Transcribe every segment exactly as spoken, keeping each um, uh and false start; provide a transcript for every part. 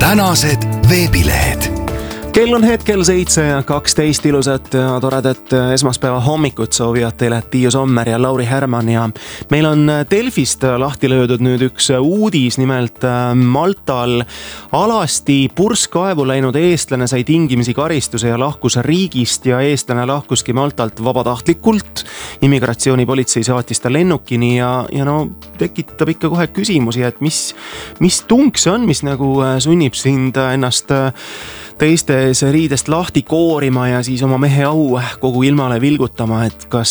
tänased veebilehed. Kell on hetkel seitse ja kaksteist ilusat ja toredat esmaspäeva hommikut soovivad teile Tiiu Sommer ja Lauri Härman ja meil on Delfist lahti löödud nüüd üks uudis, nimelt Maltal alasti purskkaevu läinud eestlane sai tingimisi karistuse ja lahkus riigist ja eestlane lahkuski Maltalt vabatahtlikult. Immigratsioonipolitsei saatis ta lennukini ja, ja no tekitab ikka kohe küsimusi, et mis, mis tung see on, mis nagu sunnib sind ennast teistes riidest lahti koorima ja siis oma mehe au kogu ilmale vilgutama, et kas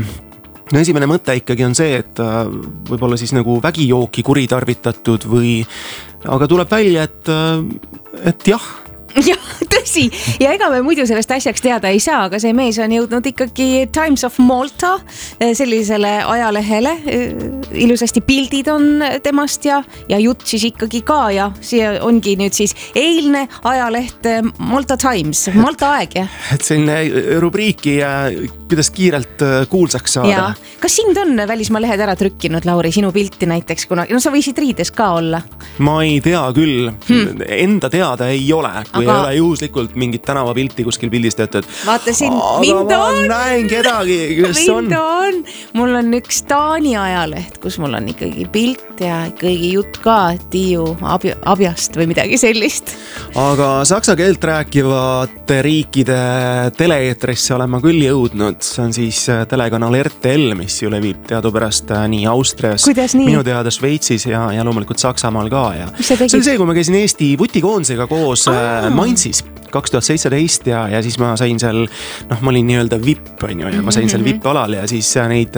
no esimene mõte ikkagi on see, et võib-olla siis nagu vägijooki kuritarvitatud või, aga tuleb välja, et, et jah. jah, tõsi. Ja ega me muidu sellest asjaks teada ei saa, aga see mees on jõudnud ikkagi Times of Malta sellisele ajalehele. Ilusasti pildid on temast ja, ja jutt siis ikkagi ka ja see ongi nüüd siis eilne ajaleht Malta Times, Malta aeg ja. Et selline rubriiki ja kuidas kiirelt kuulsaks saada. Ja. Kas sind on välismaa lehed ära trükkinud, Lauri, sinu pilti näiteks, kuna no, sa võisid riides ka olla? Ma ei tea küll, hmm. enda teada ei ole, kui aga... ei ole juhuslikult mingit tänavapilti kuskil pildistatud. Vaata siin, mind on! Näin kedagi, kes on. Mind on! Mul on üks Taani ajaleht, kus mul on ikkagi pilt ja kõigi jutt ka Tiiu abi, abjast või midagi sellist. Aga saksa keelt rääkivate riikide tele-eetrisse olen ma küll jõudnud. See on siis telekanal R T L, mis ju levib teadupärast nii Austrias, minu teada Šveitsis ja, ja loomulikult Saksamaal ka. Ja see oli see, kui ma käisin Eesti vutikoondisega koos Aa. Mainzis kaks tuhat seitseteist ja, ja siis ma sain seal, noh, ma olin nii-öelda V I P, on ju, ja ma sain seal V I P-alal ja siis neid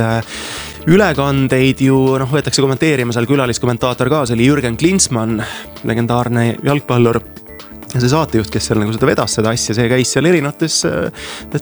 ülekandeid ju, noh, võetakse kommenteerima seal külaliskommentaator ka, see oli Jürgen Klinsmann, legendaarne jalgpallur. Ja see saatejuht, kes seal nagu seda vedas seda asja, see käis seal erinevates